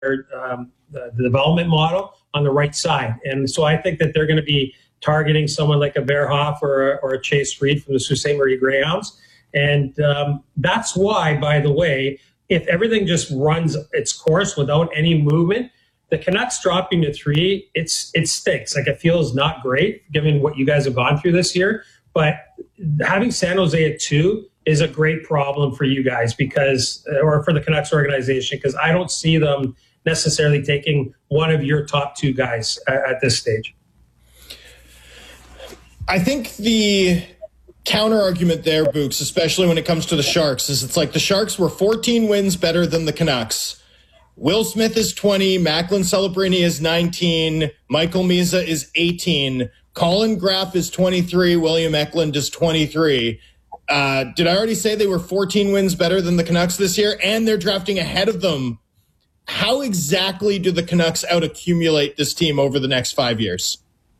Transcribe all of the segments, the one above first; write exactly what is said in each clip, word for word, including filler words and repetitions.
um, the, the development model on the right side. And so I think that they're going to be targeting someone like a Verhoff or, or a Chase Reed from the Sault Ste. Marie Greyhounds. And um, that's why, by the way, if everything just runs its course without any movement, the Canucks dropping to three, it's it stinks. Like, it feels not great given what you guys have gone through this year. But having San Jose at two is a great problem for you guys because, or for the Canucks organization, because I don't see them necessarily taking one of your top two guys at, at this stage. I think the counter argument there, Books, especially when it comes to the Sharks, is it's like the Sharks were fourteen wins better than the Canucks. Will Smith is twenty, Macklin Celebrini is nineteen, Michael Meza is eighteen, Colin Graff is twenty-three, William Eklund is twenty-three. Uh, did I already say they were fourteen wins better than the Canucks this year? And they're drafting ahead of them. How exactly do the Canucks out-accumulate this team over the next five years?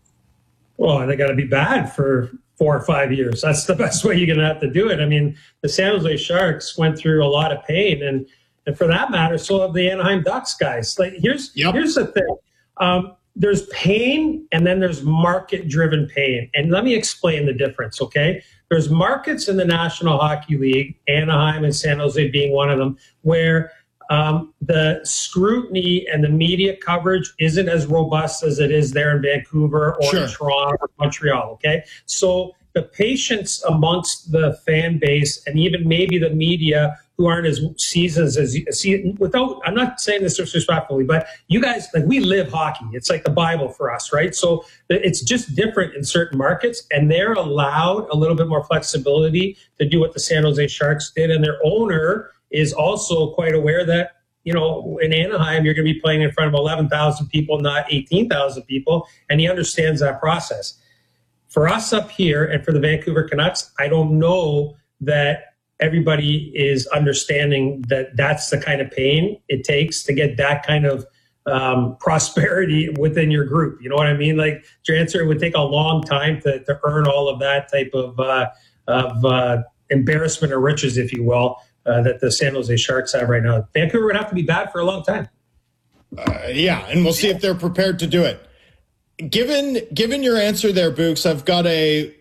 Well, they got to be bad for four or five years. That's the best way you're going to have to do it. I mean, the San Jose Sharks went through a lot of pain, and and for that matter, so have the Anaheim Ducks guys. Like, here's yep. here's the thing. Um, there's pain, and then there's market-driven pain. And let me explain the difference, okay? There's markets in the National Hockey League, Anaheim and San Jose being one of them, where um, the scrutiny and the media coverage isn't as robust as it is there in Vancouver or sure. in Toronto or Montreal, okay? So the patience amongst the fan base and even maybe the media who aren't as seasoned as you see, without, I'm not saying this disrespectfully, but you guys, like, we live hockey. It's like the Bible for us, right? So it's just different in certain markets, and they're allowed a little bit more flexibility to do what the San Jose Sharks did. And their owner is also quite aware that, you know, in Anaheim, you're going to be playing in front of eleven thousand people, not eighteen thousand people. And he understands that process. For us up here and for the Vancouver Canucks, I don't know that everybody is understanding that that's the kind of pain it takes to get that kind of um, prosperity within your group. You know what I mean? Like, to answer, it would take a long time to, to earn all of that type of, uh, of uh, embarrassment or riches, if you will, uh, that the San Jose Sharks have right now. Vancouver would have to be bad for a long time. Uh, yeah, and we'll see if they're prepared to do it. Given given your answer there, Books, I've got a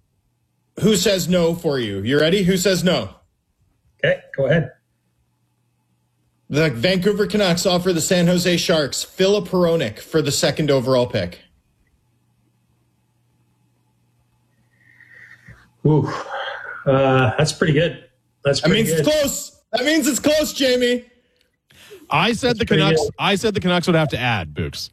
who says no for you. You ready? Who says no? Okay, go ahead. The Vancouver Canucks offer the San Jose Sharks Filip Hronek for the second overall pick. Ooh, uh, that's pretty good. That's pretty that means good. It's close. That means it's close, Jamie. I said that's the Canucks. Good. I said the Canucks would have to add, Books.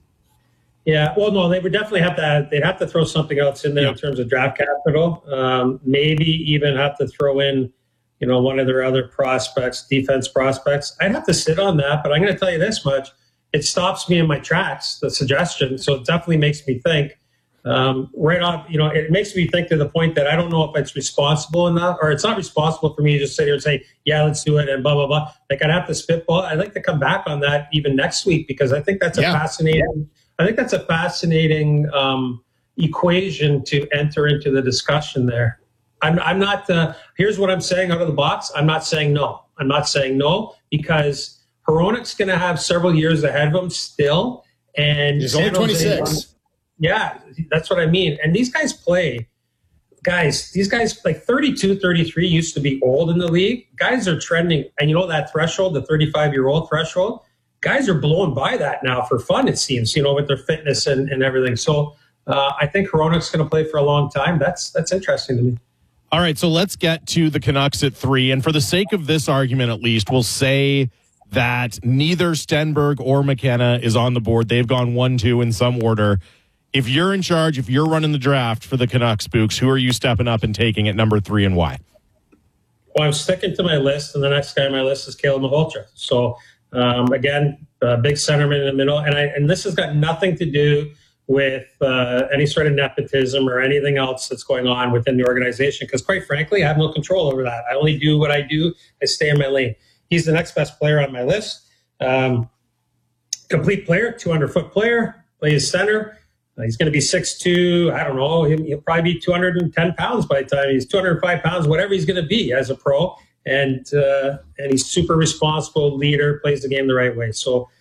Yeah, well, no, they would definitely have to add, they'd have to throw something else in there yeah. in terms of draft capital. Um, maybe even have to throw in, you know, one of their other prospects, defense prospects. I'd have to sit on that, but I'm going to tell you this much. It stops me in my tracks, the suggestion. So it definitely makes me think um, right off, you know, it makes me think to the point that I don't know if it's responsible enough, or it's not responsible for me to just sit here and say, yeah, let's do it and blah, blah, blah. Like, I'd have to spitball. I'd like to come back on that even next week, because I think that's a yeah. fascinating I think that's a fascinating um, equation to enter into the discussion there. I'm, I'm not, uh, here's what I'm saying out of the box. I'm not saying no. I'm not saying no, because Hronek's going to have several years ahead of him still. And he's only twenty-six. Yeah, that's what I mean. And these guys play, guys, these guys, like thirty-two, thirty-three used to be old in the league. Guys are trending, and you know that threshold, the thirty-five-year-old threshold? Guys are blowing by that now for fun, it seems, you know, with their fitness and, and everything. So uh, I think Hronek's going to play for a long time. That's that's interesting to me. All right, so let's get to the Canucks at three. And for the sake of this argument, at least, we'll say that neither Stenberg or McKenna is on the board. They've gone one, two in some order. If you're in charge, if you're running the draft for the Canucks, Books, who are you stepping up and taking at number three, and why? Well, I'm sticking to my list, and the next guy on my list is Caleb Malhotra. So Um, again, uh, big centerman in the middle. And I, and this has got nothing to do with uh, any sort of nepotism or anything else that's going on within the organization, because quite frankly, I have no control over that. I only do what I do. I stay in my lane. He's the next best player on my list. Um, complete player, two hundred foot player, plays center. Uh, he's going to be six two. I don't know. He'll, he'll probably be two hundred ten pounds by the time he's two hundred five pounds, whatever he's going to be as a pro. and uh, and he's super responsible leader, plays the game the right way. So